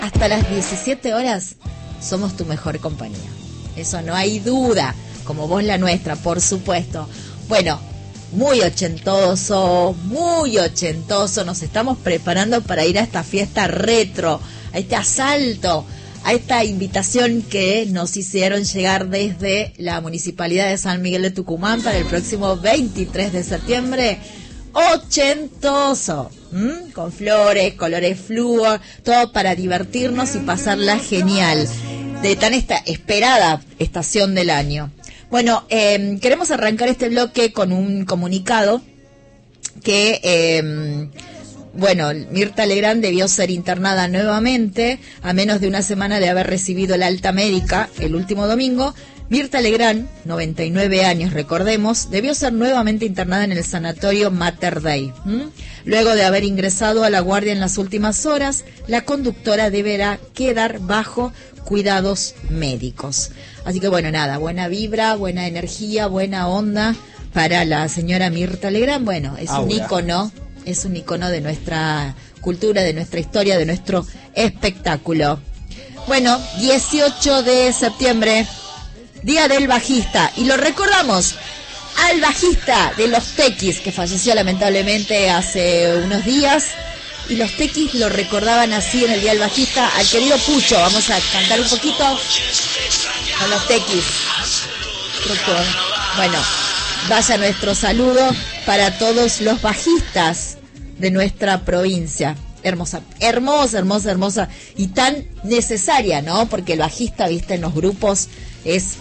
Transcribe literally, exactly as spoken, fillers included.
hasta las diecisiete horas somos tu mejor compañía. Eso no hay duda, como vos la nuestra, por supuesto. Bueno, muy ochentoso, muy ochentoso. Nos estamos preparando para ir a esta fiesta retro, a este asalto, a esta invitación que nos hicieron llegar desde la Municipalidad de San Miguel de Tucumán para el próximo veintitrés de septiembre. Ochentoso, ¿m? Con flores, colores flúor, todo para divertirnos y pasarla genial, de tan esta esperada estación del año. Bueno, eh, queremos arrancar este bloque con un comunicado que, eh, bueno, Mirta Legrand debió ser internada nuevamente a menos de una semana de haber recibido el alta médica el último domingo. Mirta Legrand, noventa y nueve años, recordemos, debió ser nuevamente internada en el sanatorio Mater Dei. ¿Mm? Luego de haber ingresado a la guardia en las últimas horas, la conductora deberá quedar bajo cuidados médicos. Así que bueno, nada, buena vibra, buena energía, buena onda para la señora Mirta Legrand. Bueno, es Aura. un ícono, es un ícono de nuestra cultura, de nuestra historia, de nuestro espectáculo. Bueno, dieciocho de septiembre... Día del bajista, y lo recordamos al bajista de Los Tequis, que falleció lamentablemente hace unos días, y Los Tequis lo recordaban así en el Día del Bajista, al querido Pucho. Vamos a cantar un poquito con Los Tequis. Bueno, vaya nuestro saludo para todos los bajistas de nuestra provincia. Hermosa, hermosa, hermosa, hermosa, y tan necesaria, ¿no? Porque el bajista, viste, en los grupos es